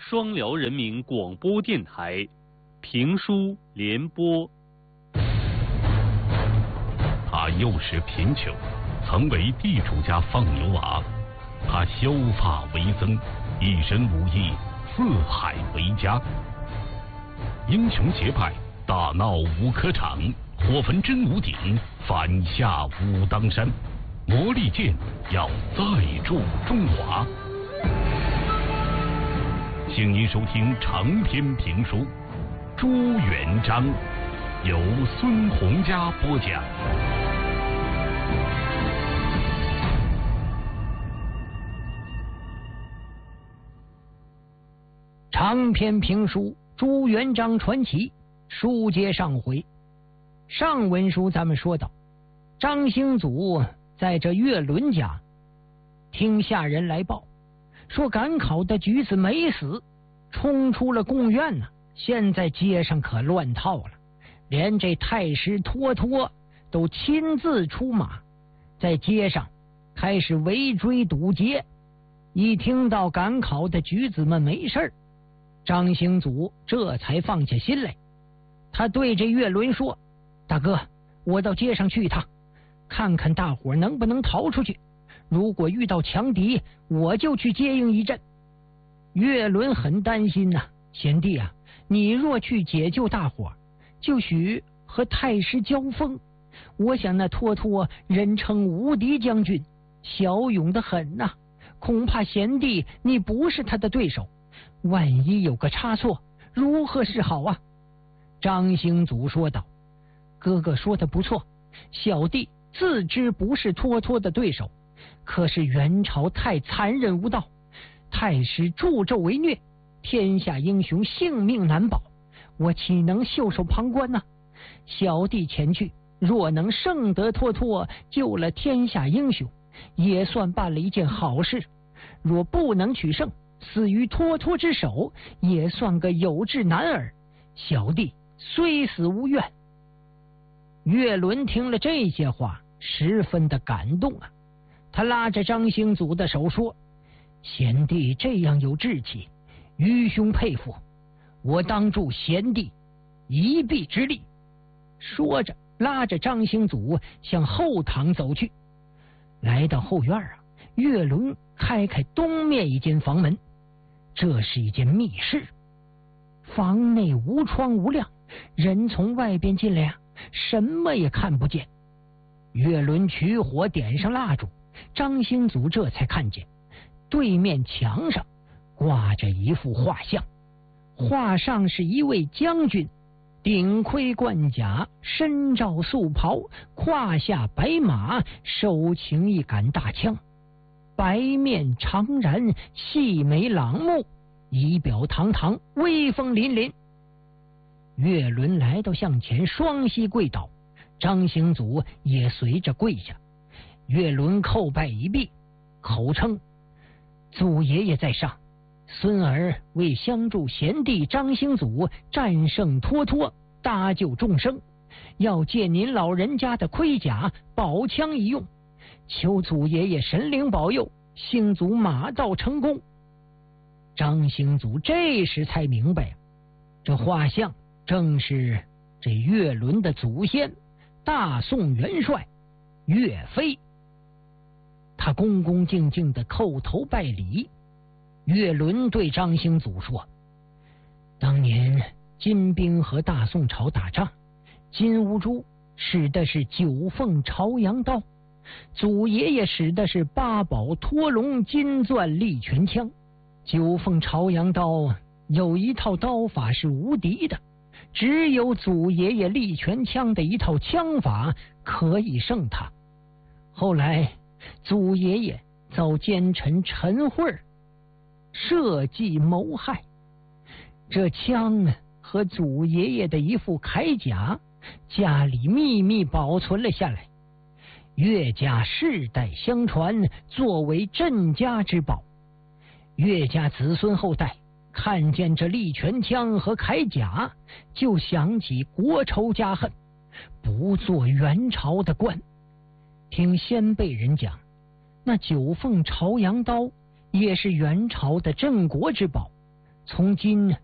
双辽人民广播电台评书联播。 他幼时贫穷，曾为地主家放牛娃。他削发为僧，一身武艺，四海为家。英雄结拜，大闹五科场，火焚真武鼎，反下武当山。魔力剑要再铸中华。请您收听长篇评书《朱元璋》，由孙洪佳播讲。 长篇评书《朱元璋传奇》书接上回。上文书咱们说到，张兴祖在这岳伦家听下人来报，说赶考的举子没死，冲出了贡院呢。现在街上可乱套了，连这太师托托都亲自出马，在街上开始围追堵截。一听到赶考的举子们没事儿，张兴祖这才放下心来。他对着岳伦说：“大哥，我到街上去一趟，看看大伙能不能逃出去。如果遇到强敌，我就去接应一阵。”岳伦很担心呐，贤弟啊，你若去解救大伙，就许和太师交锋。我想那托托人称无敌将军，骁勇得很呐，恐怕贤弟你不是他的对手。万一有个差错，如何是好啊？张兴祖说道：“哥哥说的不错，小弟自知不是托托的对手，可是元朝太残忍无道，太师助纣为虐，天下英雄性命难保，我岂能袖手旁观呢？小弟前去，若能胜得托托，救了天下英雄，也算办了一件好事；若不能取胜，死于托托之手，也算个有志男儿。小弟虽死无怨。”岳伦听了这些话，十分的感动啊。他拉着张兴祖的手说：“贤弟这样有志气，愚兄佩服，我当助贤弟一臂之力。”说着拉着张兴祖向后堂走去。来到后院啊，岳伦开东面一间房门，这是一间密室，房内无窗无亮，人从外边进来啊，什么也看不见。岳伦取火点上蜡烛，张兴祖这才看见对面墙上挂着一幅画像，画上是一位将军，顶盔贯甲，身罩素袍，胯下白马，手擎一杆大枪，白面长髯，细眉朗目，仪表堂堂，威风凛凛。岳伦来到向前，双膝跪倒，张兴祖也随着跪下。岳伦叩拜一毕，口称：“祖爷爷在上，孙儿为相助贤弟张兴祖战胜托托，搭救众生，要借您老人家的盔甲宝枪一用，求祖爷爷神灵保佑，兴祖马到成功。”张兴祖这时才明白，这画像正是这岳伦的祖先大宋元帅岳飞。他恭恭敬敬的叩头拜礼。岳伦对张兴祖说：“当年金兵和大宋朝打仗，金兀术使的是九凤朝阳刀，祖爷爷使的是八宝脱龙金钻力拳枪。九凤朝阳刀有一套刀法是无敌的，只有祖爷爷力拳枪的一套枪法可以胜他。后来祖爷爷遭奸臣陈慧设计谋害，这枪和祖爷爷的一副铠甲家里秘密保存了下来，岳家世代相传，作为镇家之宝。岳家子孙后代看见这力拳枪和铠甲，就想起国仇家恨，不做元朝的官。听先辈人讲，那九凤朝阳刀也是元朝的镇国之宝， 从今